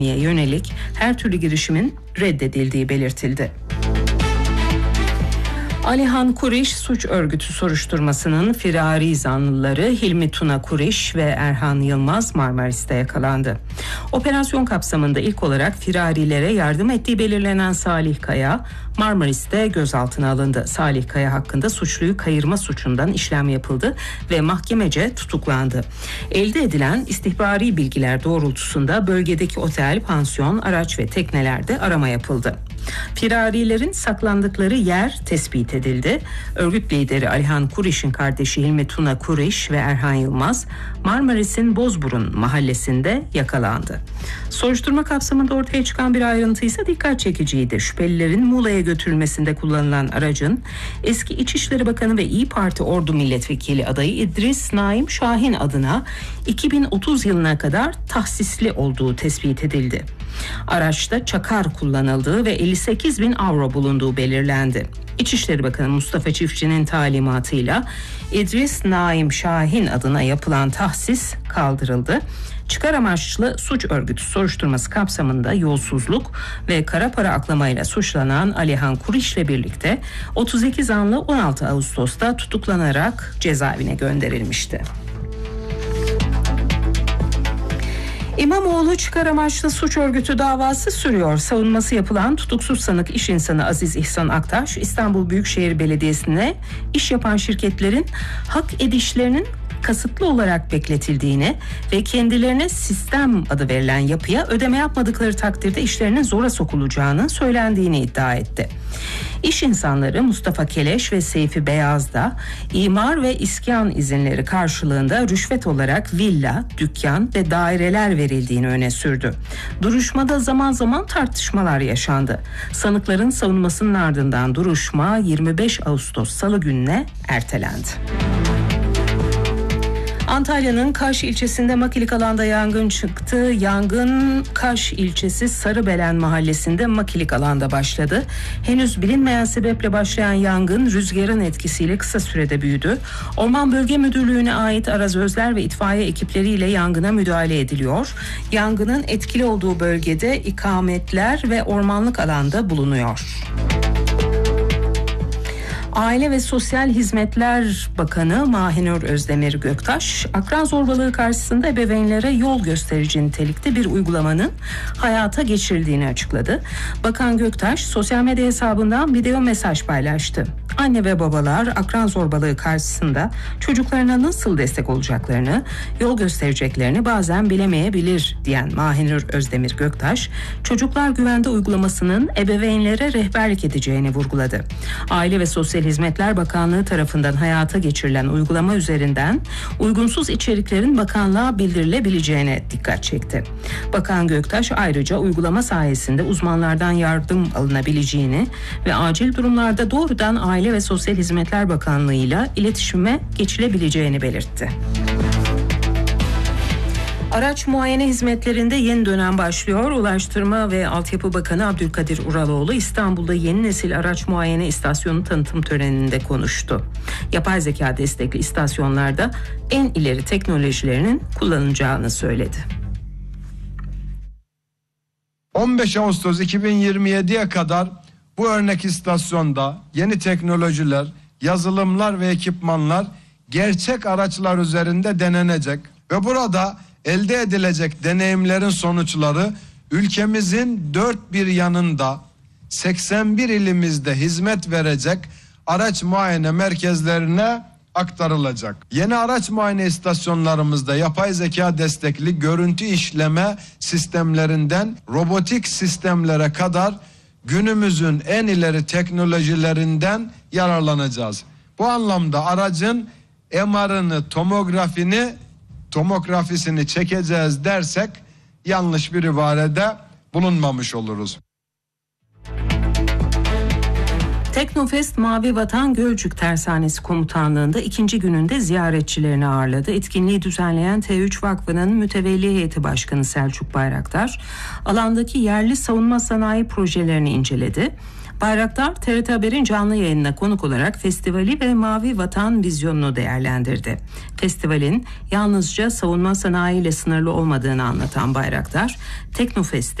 yönelik her türlü girişimin reddedildiği belirtildi. Alihan Kuriş suç örgütü soruşturmasının firari zanlıları Hilmi Tuna Kuriş ve Erhan Yılmaz Marmaris'te yakalandı. Operasyon kapsamında ilk olarak firarilere yardım ettiği belirlenen Salih Kaya Marmaris'te gözaltına alındı. Salih Kaya hakkında suçluyu kayırma suçundan işlem yapıldı ve mahkemece tutuklandı. Elde edilen istihbari bilgiler doğrultusunda bölgedeki otel, pansiyon, araç ve teknelerde arama yapıldı. Firarilerin saklandıkları yer tespit edildi. Örgüt lideri Alihan Kuriş'in kardeşi Hilmi Tuna Kuriş ve Erhan Yılmaz Marmaris'in Bozburun mahallesinde yakalandı. Soruşturma kapsamında ortaya çıkan bir ayrıntı ise dikkat çekiciydi. Şüphelilerin Muğla'ya götürülmesinde kullanılan aracın eski İçişleri Bakanı ve İYİ Parti Ordu Milletvekili adayı İdris Naim Şahin adına 2030 yılına kadar tahsisli olduğu tespit edildi. Araçta çakar kullanıldığı ve 58 bin avro bulunduğu belirlendi. İçişleri Bakanı Mustafa Çiftçi'nin talimatıyla İdris Naim Şahin adına yapılan tahsis kaldırıldı. Çıkar amaçlı suç örgütü soruşturması kapsamında yolsuzluk ve kara para aklamayla suçlanan Alihan Kuriş'le birlikte 32 zanlı 16 Ağustos'ta tutuklanarak cezaevine gönderilmişti. İmamoğlu çıkar amaçlı suç örgütü davası sürüyor. Savunması yapılan tutuksuz sanık iş insanı Aziz İhsan Aktaş, İstanbul Büyükşehir Belediyesi'ne iş yapan şirketlerin hak edişlerinin kasıtlı olarak bekletildiğini ve kendilerine sistem adı verilen yapıya ödeme yapmadıkları takdirde işlerinin zora sokulacağını söylendiğini iddia etti. İş insanları Mustafa Keleş ve Seyfi Beyaz da imar ve iskan izinleri karşılığında rüşvet olarak villa, dükkan ve daireler verildiğini öne sürdü. Duruşmada zaman zaman tartışmalar yaşandı. Sanıkların savunmasının ardından duruşma 25 Ağustos Salı gününe ertelendi. Antalya'nın Kaş ilçesinde makilik alanda yangın çıktı. Yangın Kaş ilçesi Sarıbelen mahallesinde makilik alanda başladı. Henüz bilinmeyen sebeple başlayan yangın rüzgarın etkisiyle kısa sürede büyüdü. Orman Bölge Müdürlüğü'ne ait arazözler ve itfaiye ekipleriyle yangına müdahale ediliyor. Yangının etkili olduğu bölgede ikametler ve ormanlık alanda bulunuyor. Aile ve Sosyal Hizmetler Bakanı Mahinur Özdemir Göktaş, akran zorbalığı karşısında ebeveynlere yol gösterici nitelikte bir uygulamanın hayata geçirildiğini açıkladı. Bakan Göktaş, sosyal medya hesabından video mesaj paylaştı. Anne ve babalar akran zorbalığı karşısında çocuklarına nasıl destek olacaklarını, yol göstereceklerini bazen bilemeyebilir diyen Mahinur Özdemir Göktaş, Çocuklar Güvende uygulamasının ebeveynlere rehberlik edeceğini vurguladı. Aile ve Sosyal Hizmetler Bakanlığı tarafından hayata geçirilen uygulama üzerinden uygunsuz içeriklerin bakanlığa bildirilebileceğine dikkat çekti. Bakan Göktaş ayrıca uygulama sayesinde uzmanlardan yardım alınabileceğini ve acil durumlarda doğrudan Aile ve Sosyal Hizmetler Bakanlığı ile iletişime geçilebileceğini belirtti. Araç muayene hizmetlerinde yeni dönem başlıyor. Ulaştırma ve Altyapı Bakanı Abdülkadir Uraloğlu İstanbul'da yeni nesil araç muayene istasyonu tanıtım töreninde konuştu. Yapay zeka destekli istasyonlarda en ileri teknolojilerinin kullanılacağını söyledi. 15 Ağustos 2027'ye kadar bu örnek istasyonda yeni teknolojiler, yazılımlar ve ekipmanlar gerçek araçlar üzerinde denenecek ve burada elde edilecek deneyimlerin sonuçları ülkemizin dört bir yanında 81 ilimizde hizmet verecek araç muayene merkezlerine aktarılacak. Yeni araç muayene istasyonlarımızda yapay zeka destekli görüntü işleme sistemlerinden robotik sistemlere kadar günümüzün en ileri teknolojilerinden yararlanacağız. Bu anlamda aracın MR'ını, tomografisini çekeceğiz dersek yanlış bir ibarede bulunmamış oluruz. Teknofest Mavi Vatan Gölcük Tersanesi Komutanlığı'nda ikinci gününde ziyaretçilerini ağırladı. Etkinliği düzenleyen T3 Vakfı'nın mütevelli heyeti başkanı Selçuk Bayraktar, alandaki yerli savunma sanayi projelerini inceledi. Bayraktar, TRT Haber'in canlı yayınına konuk olarak festivali ve Mavi Vatan vizyonunu değerlendirdi. Festivalin yalnızca savunma sanayi ile sınırlı olmadığını anlatan Bayraktar, Teknofest'i